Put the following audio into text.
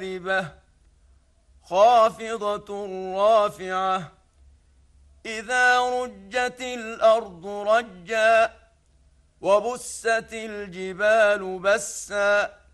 خافضة رافعة إذا رجت الأرض رجا وبست الجبال بسا